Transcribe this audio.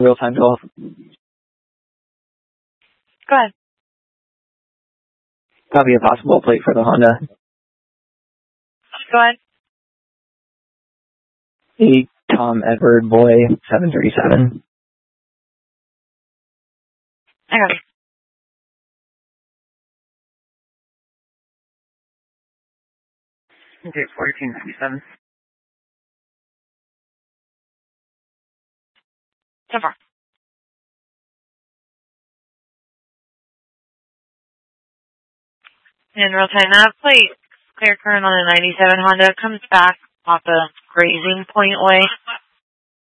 Real-time Joel. Go ahead. Copy a possible plate for the Honda. Go ahead. A Tom Edward Boy 737. I got it. Okay, 1497. So far. In real time, that plate, clear current on a 97 Honda, comes back off the grazing point way.